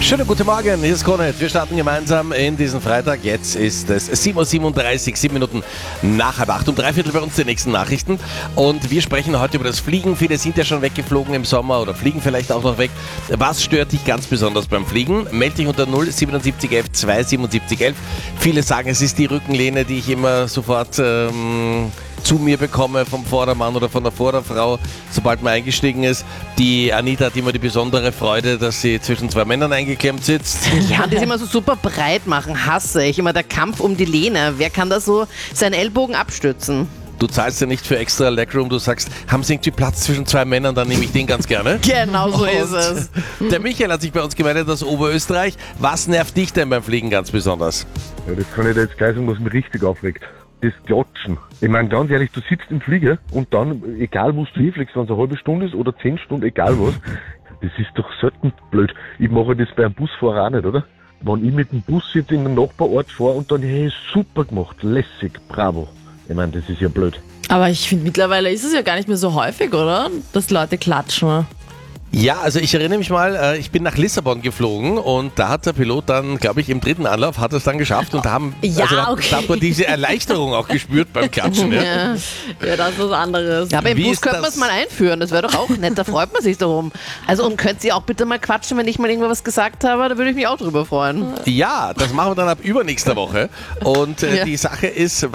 Schönen guten Morgen, hier ist Konrad. Wir starten gemeinsam in diesen Freitag. Jetzt ist es 7:37 Uhr, 7 Minuten nach halb 8. Um 3/4 bei uns die nächsten Nachrichten. Und wir sprechen heute über das Fliegen. Viele sind ja schon weggeflogen im Sommer oder fliegen vielleicht auch noch weg. Was stört dich ganz besonders beim Fliegen? Meld dich unter 07711 27711. Viele sagen, es ist die Rückenlehne, die ich immer sofort zu mir bekomme vom Vordermann oder von der Vorderfrau, sobald man eingestiegen ist. Die Anita hat immer die besondere Freude, dass sie zwischen zwei Männern eingeklemmt sitzt. Ja, die sich immer so super breit machen, hasse ich. Immer der Kampf um die Lehne. Wer kann da so seinen Ellbogen abstützen? Du zahlst ja nicht für extra Legroom, du sagst, haben Sie irgendwie Platz zwischen zwei Männern, dann nehme ich den ganz gerne. Genau so ist es. Der Michael hat sich bei uns gemeldet aus Oberösterreich. Was nervt dich denn beim Fliegen ganz besonders? Ja, das kann ich dir jetzt gleich sagen, was mich richtig aufregt. Das Klatschen. Ich meine, ganz ehrlich, du sitzt im Flieger und dann, egal wo du hinfliegst, wenn es eine halbe Stunde ist oder 10 Stunden, egal was, das ist doch selten blöd. Ich mache das bei einem Busfahrer auch nicht, oder? Wenn ich mit dem Bus jetzt in den Nachbarort fahre und dann, hey, super gemacht, lässig, bravo. Ich meine, das ist ja blöd. Aber ich finde, mittlerweile ist es ja gar nicht mehr so häufig, oder? Dass Leute klatschen. Ja, also ich erinnere mich mal, ich bin nach Lissabon geflogen und da hat der Pilot dann, glaube ich, im 3. Anlauf hat er es dann geschafft und da hat man diese Erleichterung auch gespürt beim Klatschen. Ja. Ja, das ist was anderes. Ja, aber im Wie Bus ist könnte man das? es mal einführen, das wäre doch auch nett, da freut man sich darum. Also und könnt ihr auch bitte mal quatschen, wenn ich mal irgendwas gesagt habe, da würde ich mich auch drüber freuen. Ja, das machen wir dann ab übernächster Woche und Ja. die Sache ist,